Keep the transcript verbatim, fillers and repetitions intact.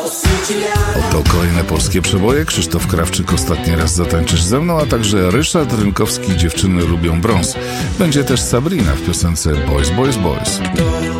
Oto kolejne polskie przeboje. Krzysztof Krawczyk, Ostatni raz zatańczysz ze mną, a także Ryszard Rynkowski, Dziewczyny lubią brąz. Będzie też Sabrina w piosence Boys, Boys, Boys.